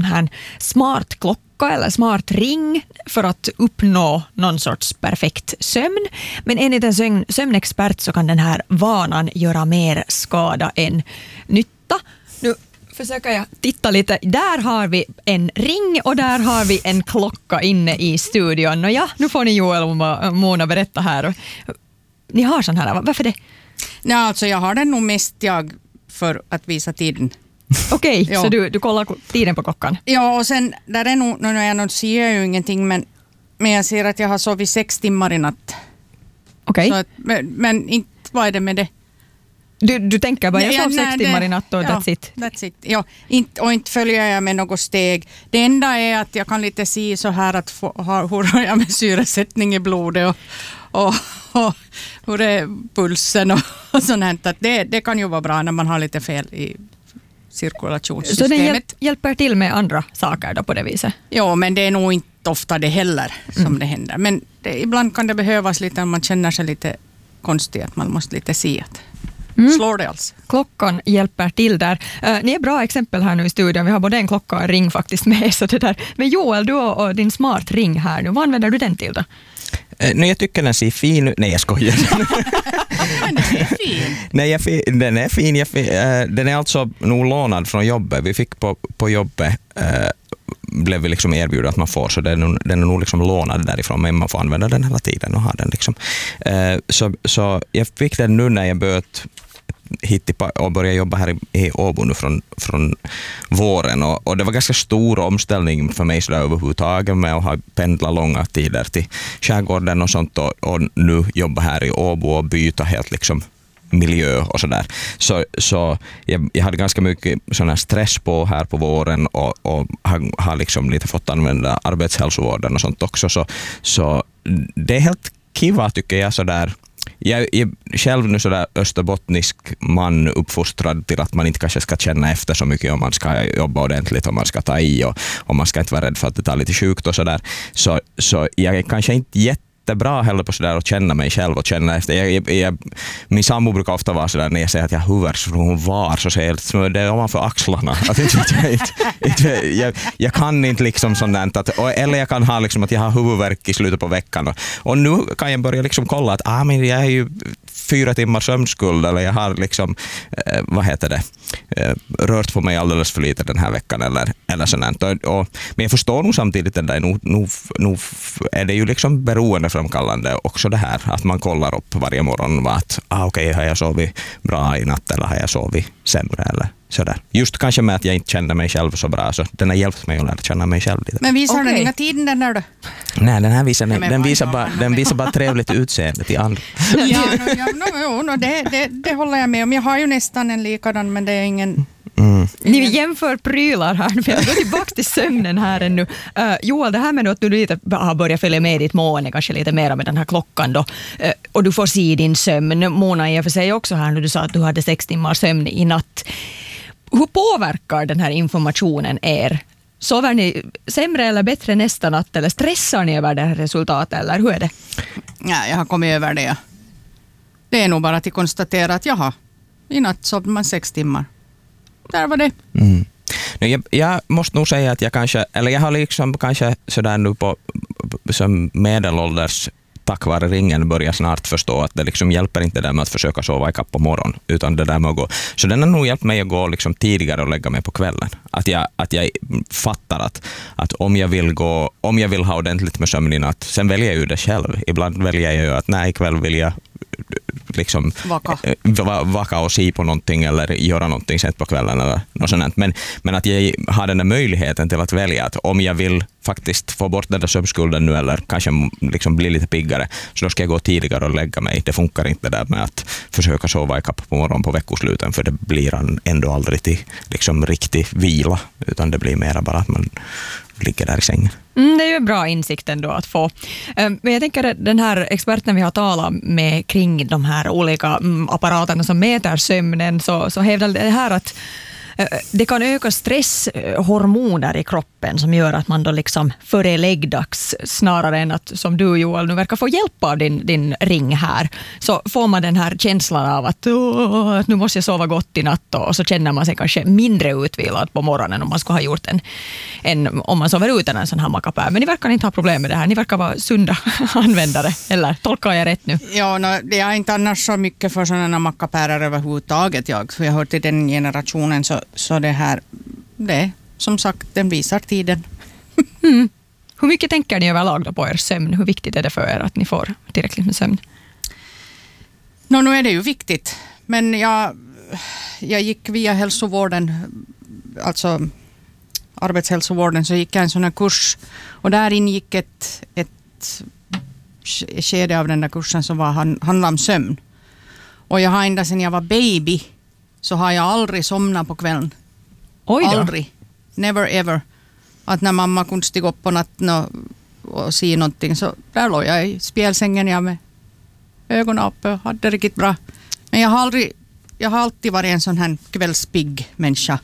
här smart klocka eller smart ring för att uppnå någon sorts perfekt sömn. Men enligt en sömnexpert så kan den här vanan göra mer skada än nytta. Nu försöker jag titta lite. Där har vi en ring och där har vi en klocka inne i studion. Och ja, nu får ni Joel och Mona berätta här. Ni har sån här, varför det? Nej, alltså jag har den nog mest för att visa tiden. Okej, så du kollar tiden på klockan? Ja, och sen där är nog, jag ser ju ingenting, men jag ser att jag har sovit 6 timmar i natt. Okej. Så men inte, vad är det med det? Du tänker bara, jag sov 6 timmar i natt och that's it. That's it. Ja, inte följer jag med något steg. Det enda är att jag kan lite se så här att hur har jag med syresättning i blodet och hur är pulsen och sånt här. Att det kan ju vara bra när man har lite fel i cirkulationssystemet. Så den hjälper till med andra saker då på det viset? Ja, men det är nog inte ofta det heller som det händer. Men ibland kan det behövas lite om man känner sig lite konstig, att man måste lite se att slår det alltså. Klockan hjälper till där. Ni är bra exempel här nu i studion. Vi har både en klocka och en ring faktiskt med. Så det där. Men Joel, du och din smart ring här nu, vad använder du den till då? Jag tycker den ser fin ut. Nej, jag skojar. Men den är fin. Nej, den är fin. Den är alltså nog lånad från jobbet. Vi fick på jobbet blev vi liksom erbjudna att man får, så den är nog liksom lånad därifrån, men man får använda den hela tiden och ha den liksom. Så jag fick den nu när jag börjat hit och började jobba här i Åbo nu från våren, och det var ganska stor omställning för mig så där överhuvudtaget med att ha pendlat långa tider till skärgården och sånt, och nu jobba här i Åbo och byta helt liksom miljö och sådär. Så jag hade ganska mycket sån här stress på här på våren och har liksom lite fått använda arbetshälsovården och sånt också. Så det är helt kiva tycker jag sådär. Jag är själv nu sådär österbottnisk man uppfostrad till att man inte kanske ska känna efter så mycket om man ska jobba ordentligt, om man ska ta i och man ska inte vara rädd för att det tar lite sjukt och sådär. Så jag är kanske inte jättebra heller på sådär att känna mig själv och känna efter. Min sambo brukar ofta vara sådär när jag säger att jag huvud från var, så säger jag smör det ovanför axlarna. Att jag kan inte liksom sådant eller jag kan ha liksom att jag har huvudvärk i slutet på veckan och nu kan jag börja liksom kolla att men jag är ju 4 timmars sömnskuld, eller jag har liksom rört på mig alldeles för lite den här veckan eller sådant. Men jag förstår nog samtidigt den där, nu är det ju liksom beroendeframkallande också det här att man kollar upp varje morgon att har jag sovit bra i natt eller har jag sovit sämre eller sådär. Just kanske med att jag inte känner mig själv så bra, så den har hjälpt mig att lära känna mig själv lite. Men visar den inga tiden den där då? Nej, den här visar bara trevligt utseende till andra. Det håller jag med om. Jag har ju nästan en likadan, men det är ingen... Ni jämför prylar här, men jag går tillbaka till sömnen här ännu. Joel, det här med att du lite har börjat följa med ditt mående, kanske lite mer med den här klockan då, och du får se din sömn. Mona i och för sig också här när du sa att du hade 6 timmar sömn i natt. Hur påverkar den här informationen er? Sover ni sämre eller bättre nästa natt, eller stressar ni över det här resultatet, eller hur är det? Ja, jag har kommit över det. Det är nog bara att konstatera att i natt sov man 6 timmar. Där var det. Jag måste nog säga att jag har liksom kanske sådär nu på som medelålders tack vare ringen börjar snart förstå att det liksom hjälper inte det där med att försöka sova i kapp på morgon, utan det där med att gå. Så den har nog hjälpt mig att gå liksom tidigare och lägga mig på kvällen. Att jag fattar att om jag vill ha ordentligt med sömn i natt, sen väljer jag ju det själv. Ibland väljer jag ju att nej, ikväll vill jag liksom vaka och se på någonting eller göra någonting sent på kvällen eller något sånt. Men att jag har den där möjligheten till att välja att om jag vill faktiskt få bort den där sömnskulden nu eller kanske liksom bli lite piggare, så då ska jag gå tidigare och lägga mig. Det funkar inte där med att försöka sova i kapp på morgonen på veckosluten, för det blir ändå aldrig till liksom riktig vila, utan det blir mera bara att man ligger där i sängen. Det är ju en bra insikt ändå att få. Men jag tänker att den här experten vi har talat med kring de här olika apparaterna som mäter sömnen, så hävdar det här att Det kan öka stresshormoner i kroppen som gör att man då liksom före läggdags, snarare än att som du Joel nu verkar få hjälp av din ring här, så får man den här känslan av att nu måste jag sova gott i natt, och så känner man sig kanske mindre utvilad på morgonen om man skulle ha gjort om man sover utan en sån här mackapär. Men ni verkar inte ha problem med det här. Ni verkar vara sunda användare, eller tolkar jag rätt nu? Ja, det är inte annars så mycket för sådana mackapärer överhuvudtaget. Jag hör till den generationen, så det här, det som sagt, den visar tiden. Hur mycket tänker ni överlag då på er sömn? Hur viktigt är det för er att ni får tillräckligt med sömn? Nu är det ju viktigt, men jag gick via hälsovården, alltså arbetshälsovården, så gick jag en sån här kurs, och där ingick ett skede av den där kursen som handlade om sömn. Och jag har ända sedan jag var baby så har jag aldrig somnat på kvällen. Oj då. Aldrig. Never ever. Att när mamma kunde stiga upp på natten och se någonting, så där låg jag i spjälsängen med ögonen uppe och hade det riktigt bra. Men jag har alltid varit en sån här kvällspigg människa.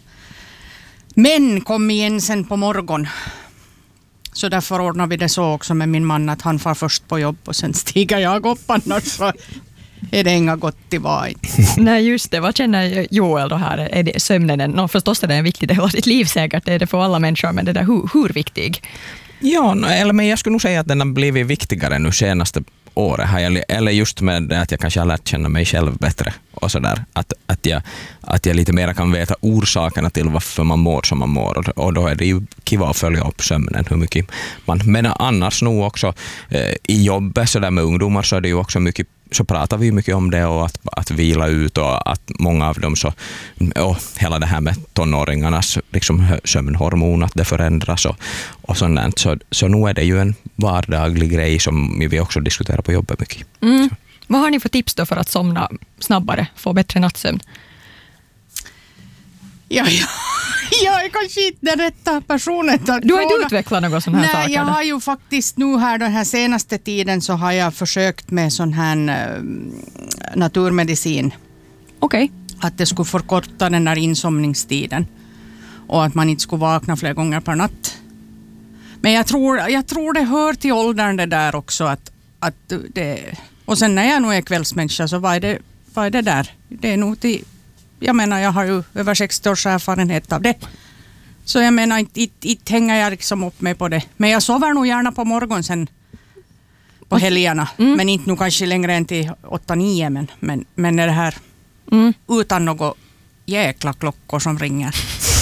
Men kom igen sen på morgon. Så därför ordnar vi det så också med min man, att han far först på jobb och sen stiger jag upp, annars så är det inga gott i varje. Nej, just det. Vad känner Joel då här? Är det sömnen? Förstås är det en viktig del av ditt liv säkert, det är det för alla människor, men det där hur viktig? Ja, men jag skulle nog säga att den har blivit viktigare nu senaste året. Eller just med det att jag kanske har lärt känna mig själv bättre och sådär. Att jag lite mer kan veta orsakerna till varför man mår som man mår. Och då är det ju kiva att följa upp sömnen, hur mycket man... Men annars nog också i jobbet så där med ungdomar, så är det ju också mycket, så pratar vi mycket om det, och att vila ut, och att många av dem och hela det här med tonåringarnas liksom sömnhormon, att det förändras och sånt. Så nu är det ju en vardaglig grej som vi också diskuterar på jobbet mycket. Vad har ni för tips då för att somna snabbare, få bättre nattsömn? Jag är kanske inte den rätta personen. Du har inte utvecklat något sån här saker? Nej, jag har ju faktiskt nu här den här senaste tiden så har jag försökt med sån här naturmedicin. Okej. Att det skulle förkorta den där insomningstiden. Och att man inte skulle vakna flera gånger per natt. Men jag tror det hör till åldern det där också. Att det, och sen när jag nu är kvällsmänniska, så vad är det där? Det är nog till... Jag menar, jag har ju över 60 års erfarenhet av det. Så jag menar, inte hänger jag liksom upp mig på det. Men jag sover nog gärna på morgonen sen på helgerna. Men inte nog kanske längre än till 8-9. Men är det här utan något jäkla klockor som ringer.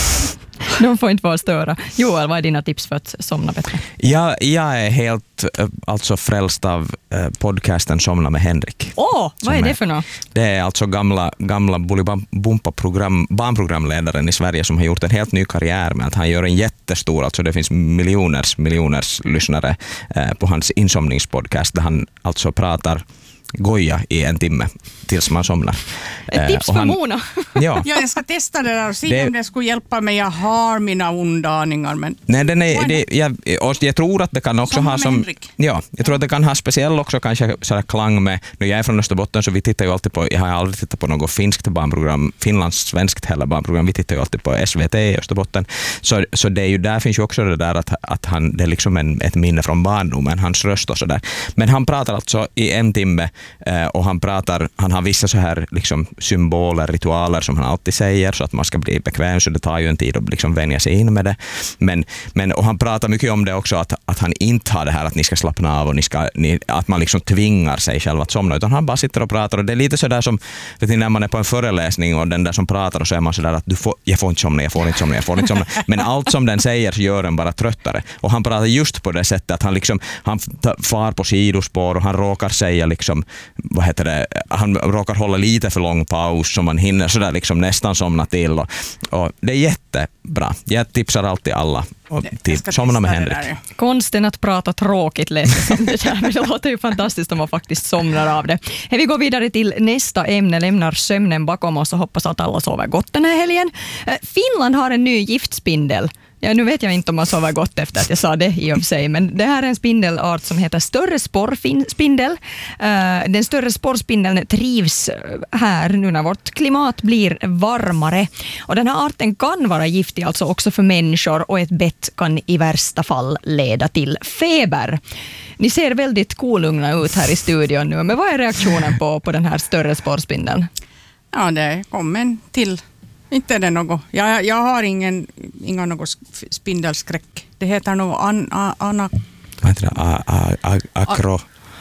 De får inte vara störa. Joel, vad är dina tips för att somna bättre? Jag är helt frälst av podcasten Somna med Henrik. Vad är det för något? Det är alltså gamla Bolibompa barnprogramledaren i Sverige som har gjort en helt ny karriär med att han gör en jättestor, alltså det finns miljoners lyssnare på hans insomningspodcast, där han alltså pratar goja i en timme tills man somnar. Ett tips för Mona. Ja, jag ska testa det där och se om det skulle hjälpa mig. Jag har mina onda aningar. Men nej, jag tror att det kan också ha som... Ja, jag tror att det kan ha speciell också kanske sådär klang med... Nu jag är från Österbotten, så vi tittar ju alltid på... Jag har aldrig tittat på något finskt barnprogram, finlandssvenskt heller barnprogram. Vi tittar ju alltid på SVT i Österbotten. Så det är ju, där finns ju också det där att han... Det är liksom ett minne från barndomen, hans röst och sådär. Men han pratar alltså i en timme, och han har vissa så här liksom symboler, ritualer som han alltid säger, så att man ska bli bekväm, så det tar ju en tid att liksom vänja sig in med det. Och han pratar mycket om det också, att han inte har det här att ni ska slappna av och att man liksom tvingar sig själv att somna, utan han bara sitter och pratar, och det är lite så där som, vet ni, när man är på en föreläsning och den där som pratar, och så är man så där att jag får inte somna. Men allt som den säger så gör den bara tröttare. Och han pratar just på det sättet att han far på sidospår, och han råkar säga liksom, han råkar hålla lite för lång paus, så man hinner sådär liksom nästan somna till, och det är jättebra. Jag tipsar alltid alla till Somna med Henrik. Konsten att prata tråkigt läser som det där, men det låter ju fantastiskt om man faktiskt somnar av det. Vi går vidare till nästa ämne, lämnar sömnen bakom oss och hoppas att alla sover gott den här helgen. Finland har en ny giftspindel. Ja, nu vet jag inte om man sover gott efter att jag sa det i och för sig, men det här är en spindelart som heter större sporrspindel. Den större sporrspindeln trivs här nu när vårt klimat blir varmare. Och den här arten kan vara giftig alltså också för människor, och ett bett kan i värsta fall leda till feber. Ni ser väldigt kolugna ut här i studion nu, men vad är reaktionen på den här större sporrspindeln? Ja, det kommer till. Inte är det något. Jag har ingen något spindelskräck. Det heter nog Vad heter det? Akro.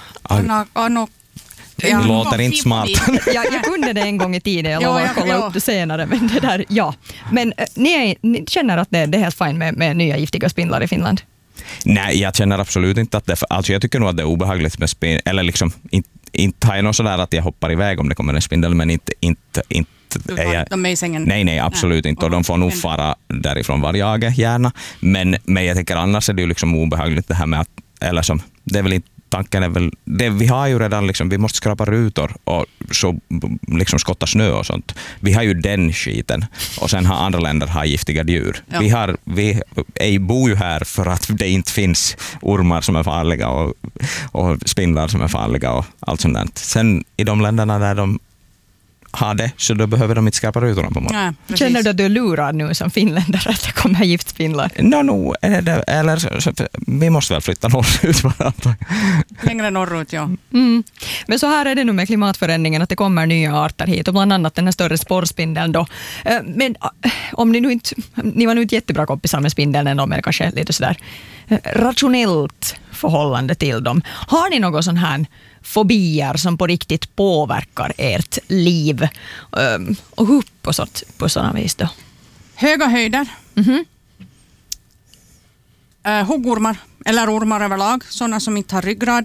Det låter inte smart. Jag kunde det en gång i tiden, jag lovar att kolla upp det senare. Men det där, ja. Men ni känner att det är helt fint med nya giftiga spindlar i Finland? Nej, jag känner absolut inte att det... Alltså jag tycker nog att det är obehagligt med spindlar. Eller liksom, inte har jag något sådär att jag hoppar iväg om det kommer en spindel, men inte de är i sängen? Nej, absolut inte. Och de får nog fara därifrån var jag gärna. Men jag tänker annars är det ju liksom obehagligt det här med att... Eller som, det är väl inte... Tanken är väl... vi har ju redan liksom... Vi måste skrapa rutor och så liksom skotta snö och sånt. Vi har ju den skiten. Och sen har andra länder har giftiga djur. Ja. Vi bor ju här för att det inte finns ormar som är farliga och spindlar som är farliga och allt sånt där. Sen i de länderna där de har det, så då behöver de inte skapa rutorna på morgonen. Ja, känner du att du är lurad nu som finländare att det kommer giftspindlar? Vi måste väl flytta norrut. Längre norrut, ja. Mm. Men så här är det nu med klimatförändringen, att det kommer nya arter hit, och bland annat den här större sporrspindeln då. Men om ni var nu inte jättebra kompisar med spindeln ändå, men kanske lite sådär rationellt förhållande till dem. Har ni någon sån här fobier som på riktigt påverkar ert liv? Och hur på sådana vis då? Höga höjder. Mm-hmm. Huggormar, eller ormar överlag. Sådana som inte har ryggrad.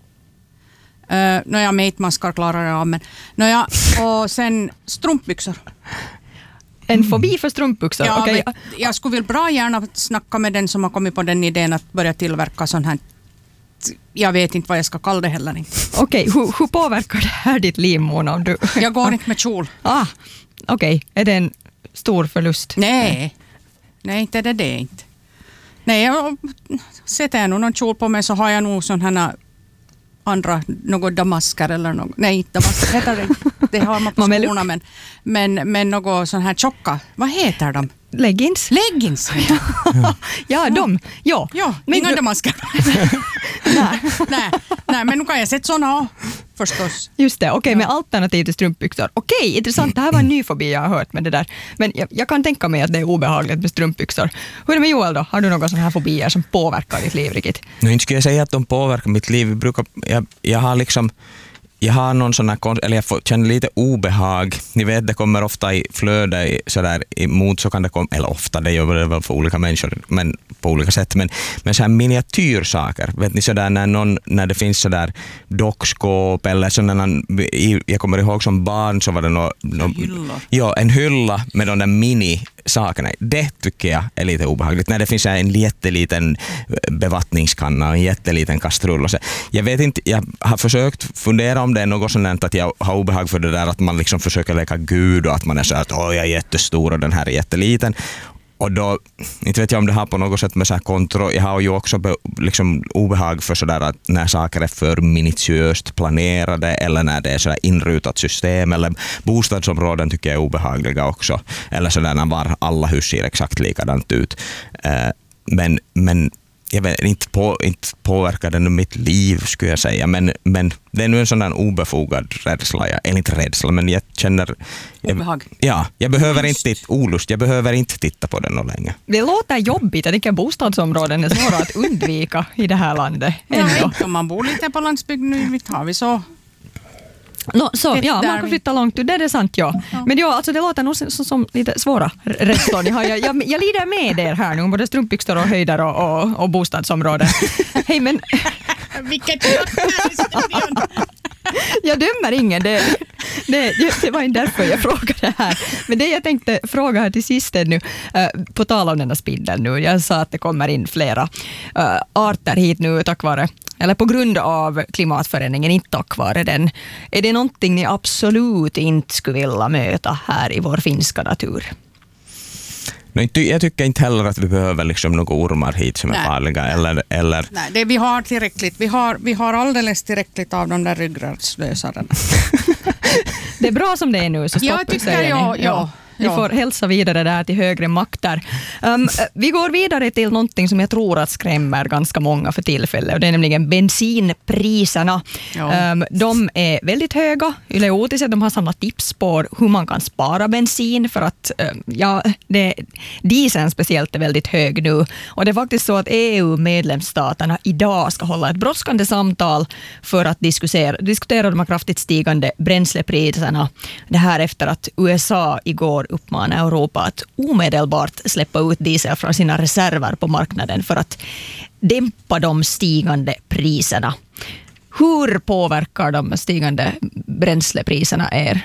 Metmaskar klarar jag av, men och sen strumpbyxor. En fobi för strumpbyxor? Ja, okay. Jag skulle väl bra gärna snacka med den som har kommit på den idén att börja tillverka sån här. Jag vet inte vad jag ska kalla det heller. Okej, hur påverkar det här ditt liv, Mona? Om du... Jag går inte med kjol. Okej. Är det en stor förlust? Nej, inte är det inte. Nej, jag sätter jag nog någon kjol på mig så har jag nog sån här andra, något damasker eller något. Nej, inte damasker heter det. Det har man på skorna, men något sån här tjocka. Vad heter de? Leggings. Ja, de. Ja, inga damasker. Nej, men nu kan jag sätta såna förstås. Just det, okej, med alternativ till strumpbyxor. Okej, intressant. Det här var en ny fobi jag har hört med det där. Men jag kan tänka mig att det är obehagligt med strumpbyxor. Hur är det med Joel då? Har du några sådana här fobier som påverkar ditt liv riktigt? Nu inte skulle jag säga att de påverkar mitt liv. Jag har någon sån här, eller jag känner lite obehag. Ni vet, det kommer ofta i flöde sådär emot, så kan det komma, eller ofta, det gör det väl för olika människor, men på olika sätt, men så här miniatyrsaker. Vet ni, sådär när det finns sådär dockskåp eller sådana, jag kommer ihåg som barn så var det en hylla med de där mini-sakerna. Det tycker jag är lite obehagligt. När det finns en jätteliten bevattningskanna och en jätteliten kastrull. Och så. Jag vet inte, jag har försökt fundera om det är något sådant att jag har obehag för det där att man liksom försöker leka gud och att man är så att jag är jättestor och den här är jätteliten. Och då, inte vet jag om det har på något sätt med så här kontroll. Jag har ju också liksom obehag för sådär att när saker är för minutiöst planerade eller när det är sådär inrutat system, eller bostadsområden tycker jag är obehagliga också. Eller sådär när alla hus ser exakt likadant ut. Men jag vet, inte påverkar det mitt liv skulle jag säga, men det är nu en sån där obefogad rädsla, eller inte rädsla, men jag känner obehag. Jag behöver inte olust, jag behöver inte titta på den länge. Det låter jobbigt, jag tycker bostadsområden är svåra att undvika i det här landet. Om man bor lite på landsbygd nu, har vi så. Man kan flytta långt ut, det är sant, ja. Men alltså det låter nog som lite svåra rädslor. Jag lider med er här nu, både strumpbyxor och höjder och bostadsområden. Hej, men... Vilket studion! Jag dömer ingen, det var inte därför jag frågade här. Men det jag tänkte fråga här till sist nu, på tal om den här spindeln nu. Jag sa att det kommer in flera arter hit nu tack vare, eller på grund av klimatförändringen, inte tack vare den. Är det någonting ni absolut inte skulle vilja möta här i vår finska natur? Jag tycker inte heller att vi behöver liksom några ormar hit som är farliga. Eller... Nej, vi har tillräckligt. Vi har alldeles tillräckligt av de där ryggradslösarna. Det är bra som det är nu, så jag tycker ja. Vi får hälsa vidare där till högre makter. Vi går vidare till någonting som jag tror att skrämmer ganska många för tillfället. Och det är nämligen bensinpriserna. Ja. De är väldigt höga. Yle Uutiset, de har samlat tips på hur man kan spara bensin. För att dieseln speciellt är väldigt hög nu. Och det är faktiskt så att EU-medlemsstaterna idag ska hålla ett brådskande samtal för att diskutera de här kraftigt stigande bränslepriserna. Det här efter att USA igår uppmanar Europa att omedelbart släppa ut diesel från sina reserver på marknaden för att dämpa de stigande priserna. Hur påverkar de stigande bränslepriserna er?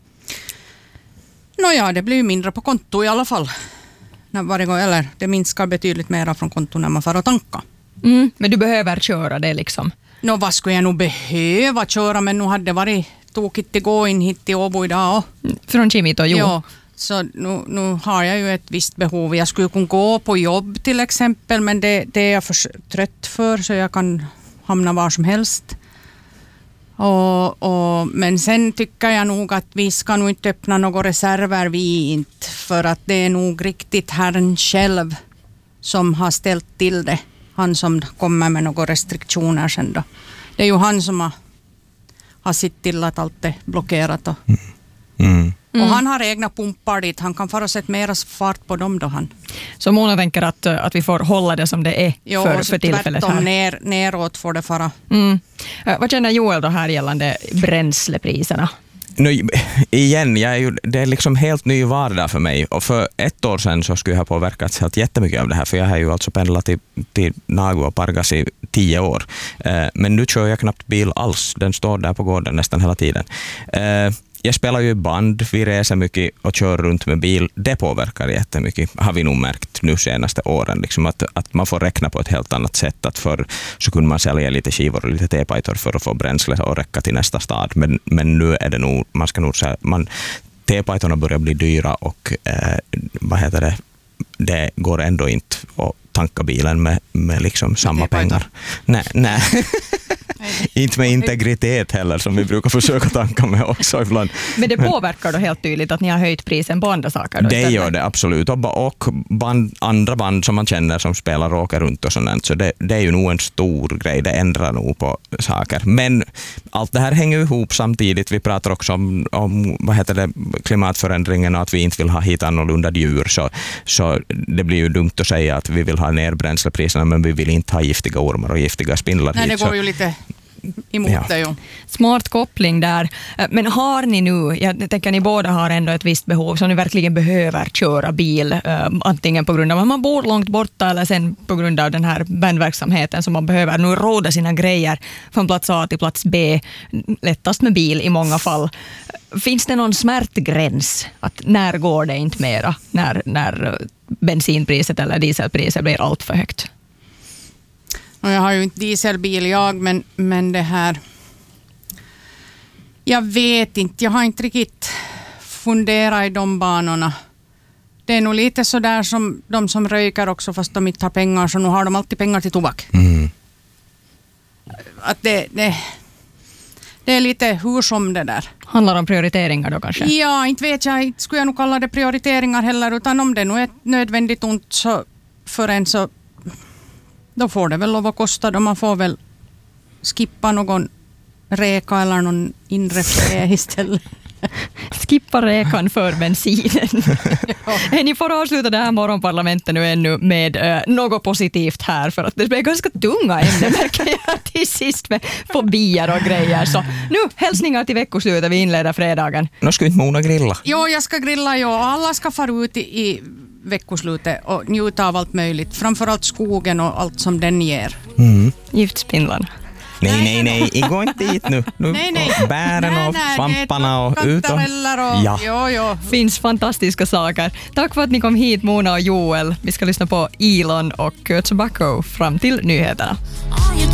Det blir ju mindre på konto i alla fall. Eller det minskar betydligt mer från konto när man får att tanka. Men du behöver köra det liksom? Vad skulle jag nog behöva köra, men nu hade det varit tokigt att gå in hit till Åbo idag. Från Kimito, jo. Ja, så nu har jag ju ett visst behov. Jag skulle kunna gå på jobb till exempel, men det är jag för trött för, så jag kan hamna var som helst. Men sen tycker jag nog att vi ska nog inte öppna några reserver, vi inte, för att det är nog riktigt Herren själv som har ställt till det. Han som kommer med några restriktioner sen då. Det är ju han som har sett till att allt är blockerat. Och han har egna pumpar dit. Han kan fara sätta mera fart på dem då han. Så Mona tänker att vi får hålla det som det är för tillfället här. Neråt får det fara. Vad känner Joel då här gällande bränslepriserna? Igen, det är liksom helt ny vardag för mig. Och för 1 år sedan så skulle jag ha påverkats helt jättemycket av det här. För jag har ju alltså pendlat till Nagu och Pargas i 10 år. Men nu kör jag knappt bil alls. Den står där på gården nästan hela tiden. Jag spelar ju band, vi reser mycket och kör runt med bil. Det påverkar jättemycket, har vi nog märkt nu senaste åren. Liksom att man får räkna på ett helt annat sätt. Att förr så kunde man sälja lite skivor och lite tepajtor för att få bränsle och räcka till nästa stad. Men nu är det nog, man ska nog säga, tepajtorna börjar bli dyra och det går ändå inte att tanka bilen med liksom samma pengar. Nej. Inte med integritet heller, som vi brukar försöka tanka med också ibland. Men det påverkar då helt tydligt att ni har höjt prisen på andra saker? Då det gör det absolut. Och andra band som man känner som spelar och åker runt och sånt. Så det är ju nog en stor grej. Det ändrar nog på saker. Men allt det här hänger ihop samtidigt. Vi pratar också om klimatförändringen och att vi inte vill ha hit annorlunda djur. Så det blir ju dumt att säga att vi vill ha ner bränslepriserna, men vi vill inte ha giftiga ormar och giftiga spindlar. Nej, det går ju lite emot det ju. Smart koppling där. Men har ni nu, jag tänker ni båda har ändå ett visst behov som ni verkligen behöver köra bil, antingen på grund av att man bor långt borta eller sen på grund av den här bandverksamheten som man behöver nu råda sina grejer från plats A till plats B, lättast med bil i många fall. Finns det någon smärtgräns att när går det inte mera, när bensinpriset eller dieselpriset blir allt för högt? Jag har ju inte dieselbil men det här, jag vet inte, jag har inte riktigt funderat i de banorna. Det är nog lite så där som de som röker också, fast de inte har pengar, så nu har de alltid pengar till tobak. Att det är lite hur som det där. Handlar om prioriteringar då kanske? Ja, inte vet jag, inte skulle jag nog kalla det prioriteringar heller, utan om det nu är nödvändigt ont så för en så då får det väl lov att kosta. Då man får väl skippa någon räka eller någon inre frä istället. Skippa räkan för bensinen. Ni får avsluta det här morgonparlamentet nu ännu med något positivt här, för att det blir ganska tunga ämnen märker jag till sist med fobier och grejer. Så nu hälsningar till veckoslutet, vi inleder fredagen. Nu ska inte Mona grilla. Jo, jag ska grilla, alla ska fara ut i veckoslutet och njuta av allt möjligt. Framförallt skogen och allt som den ger. Giftspindlarna. Nej, gå inte dit nu. Nej. Bären och svamparna och ut och... Ja. Finns fantastiska saker. Tack för att ni kom hit, Mona och Joel. Vi ska lyssna på Elon och Tobacco fram till nyheterna.